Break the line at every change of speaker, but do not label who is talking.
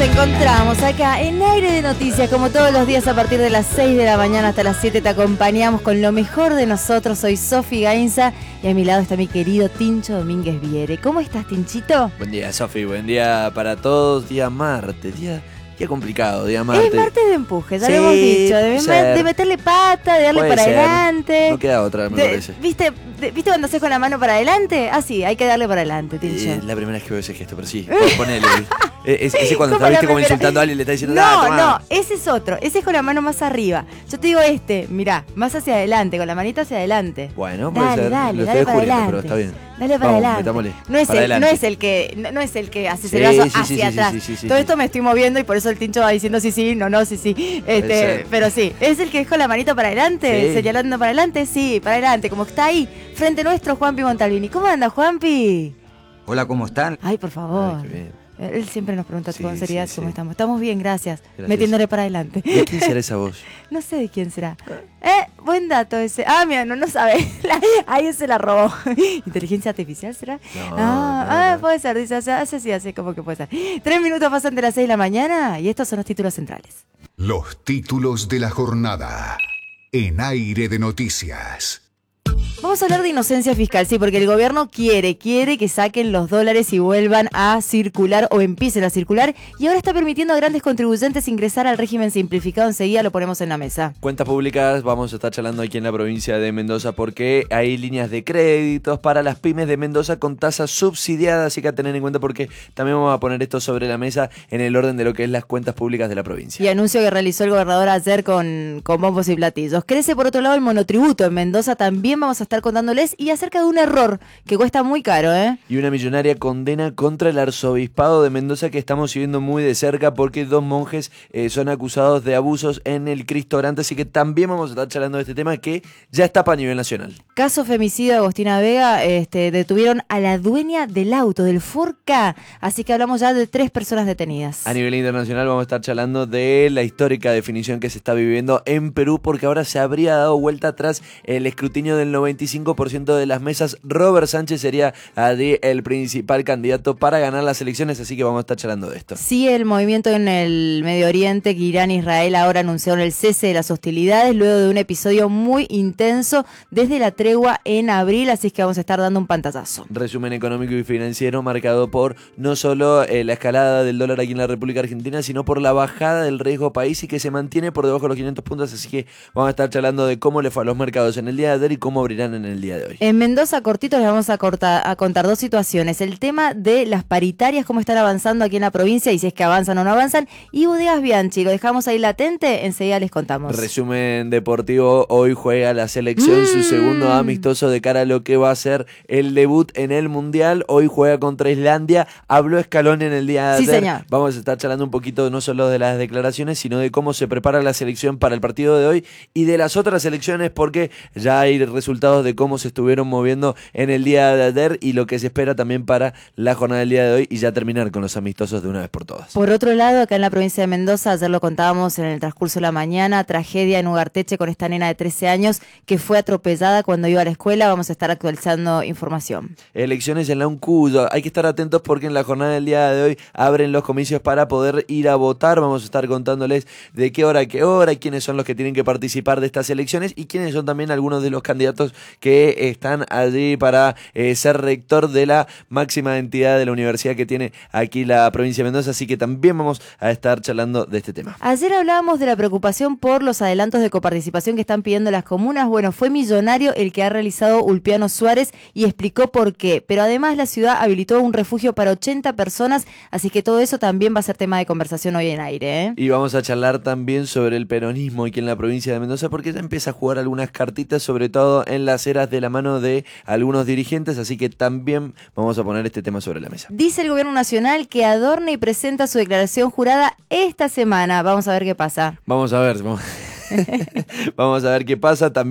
encontramos acá en Aire de Noticias, como todos los días a partir de las 6 de la mañana hasta las 7 te acompañamos con lo mejor de nosotros. Soy Sofi Gainza y a mi lado está mi querido Tincho Domínguez Viere. ¿Cómo estás, Tinchito?
Buen día, Sofi, buen día para todos. Día martes, día complicado, día martes.
Es martes de empuje, ya
Sí,
lo hemos dicho, de meterle pata, de darle
puede
para
ser.
adelante.
No queda otra, me parece.
¿Viste cuando haces con la mano para adelante? Ah, sí, hay que darle para adelante, Tincho.
Es la primera vez que veo ese gesto, pero sí, ponele. Ese cuando está,
¿Cómo la
viste, como
primera?
insultando a alguien, le está diciendo,
No, ese es otro. Ese es con la mano más arriba. Yo te digo mirá, más hacia adelante, con la manita hacia adelante.
Bueno, puede ser.
Dale,
Lo
dale
estoy
para
descubriendo,
adelante.
pero está bien.
Dale para
Vamos,
adelante.
metámosle.
No es,
Para adelante.
no es el que hace
Sí,
el brazo
sí,
hacia
sí,
atrás.
sí,
Todo esto me estoy moviendo y por eso el Tincho va diciendo sí, no, sí. Pero sí, es el que es con la manito para adelante,
Sí.
señalando para adelante, sí, para adelante, como está ahí, frente nuestro, Juanpi Montalvini. ¿Cómo anda, Juanpi?
Hola, ¿cómo están?
Ay, por favor.
Ay, qué bien.
Él siempre nos pregunta
Sí,
con seriedad
sí,
cómo
sí.
estamos. Estamos bien, gracias.
Gracias.
Metiéndole para adelante.
¿De quién será esa voz?
No sé de quién será. Buen dato ese. Ah, mira, no sabe. Ahí se la robó. ¿Inteligencia artificial será?
No.
Puede ser. Dice, hace como que puede ser. 3 minutos pasan de las 6 de la mañana y estos son los títulos centrales.
Los títulos de la jornada en Aire de Noticias.
Vamos a hablar de inocencia fiscal, sí, porque el gobierno quiere que saquen los dólares y vuelvan a circular o empiecen a circular y ahora está permitiendo a grandes contribuyentes ingresar al régimen simplificado. Enseguida lo ponemos en la mesa.
Cuentas públicas, vamos a estar charlando aquí en la provincia de Mendoza porque hay líneas de créditos para las pymes de Mendoza con tasas subsidiadas, así que a tener en cuenta porque también vamos a poner esto sobre la mesa en el orden de lo que es las cuentas públicas de la provincia.
Y anuncio que realizó el gobernador ayer con bombos y platillos. Crece por otro lado el monotributo en Mendoza, también vamos a estar contándoles y acerca de un error que cuesta muy caro, ¿eh?
Y una millonaria condena contra el arzobispado de Mendoza que estamos siguiendo muy de cerca porque 2 monjes son acusados de abusos en el Cristo Grande, así que también vamos a estar charlando de este tema que ya está a nivel nacional.
Caso femicidio de Agostina Vega, detuvieron a la dueña del auto, del Ford Ka, así que hablamos ya de 3 personas detenidas.
A nivel internacional vamos a estar charlando de la histórica definición que se está viviendo en Perú porque ahora se habría dado vuelta tras el escrutinio del 95% de las mesas. Robert Sánchez sería el principal candidato para ganar las elecciones, así que vamos a estar charlando de esto.
Sí, el movimiento en el Medio Oriente, que Irán e Israel ahora anunciaron el cese de las hostilidades luego de un episodio muy intenso desde la tregua en abril, así es que vamos a estar dando un pantallazo.
Resumen económico y financiero marcado por no solo la escalada del dólar aquí en la República Argentina, sino por la bajada del riesgo país y que se mantiene por debajo de los 500 puntos, así que vamos a estar charlando de cómo le fue a los mercados en el día de ayer y cómo abrirán en el día de hoy.
En Mendoza, cortito, les vamos a contar 2 situaciones. El tema de las paritarias, cómo están avanzando aquí en la provincia y si es que avanzan o no avanzan. Y Bodegas Bianchi, lo dejamos ahí latente, enseguida les contamos.
Resumen deportivo, hoy juega la selección su segundo amistoso de cara a lo que va a ser el debut en el Mundial. Hoy juega contra Islandia, habló Scaloni en el día de ayer.
Sí, señor.
Vamos a estar charlando un poquito no solo de las declaraciones, sino de cómo se prepara la selección para el partido de hoy y de las otras selecciones porque ya hay resultados de cómo se estuvieron moviendo en el día de ayer y lo que se espera también para la jornada del día de hoy y ya terminar con los amistosos de una vez por todas.
Por otro lado, acá en la provincia de Mendoza, ayer lo contábamos en el transcurso de la mañana, tragedia en Ugarteche con esta nena de 13 años que fue atropellada cuando iba a la escuela. Vamos a estar actualizando información.
Elecciones en la UNCUD, hay que estar atentos porque en la jornada del día de hoy abren los comicios para poder ir a votar. Vamos a estar contándoles de qué hora a qué hora, quiénes son los que tienen que participar de estas elecciones y quiénes son también algunos de los candidatos que están allí para ser rector de la máxima entidad de la universidad que tiene aquí la provincia de Mendoza, así que también vamos a estar charlando de este tema.
Ayer hablábamos de la preocupación por los adelantos de coparticipación que están pidiendo las comunas. Bueno, fue millonario el que ha realizado Ulpiano Suárez y explicó por qué, pero además la ciudad habilitó un refugio para 80 personas, así que todo eso también va a ser tema de conversación hoy en Aire, ¿eh?
Y vamos a charlar también sobre el peronismo aquí en la provincia de Mendoza porque ya empieza a jugar algunas cartitas, sobre todo en las eras de la mano de algunos dirigentes, así que también vamos a poner este tema sobre la mesa.
Dice el gobierno nacional que adorna y presenta su declaración jurada esta semana. Vamos a ver qué pasa.
Vamos a ver, vamos a ver qué pasa. También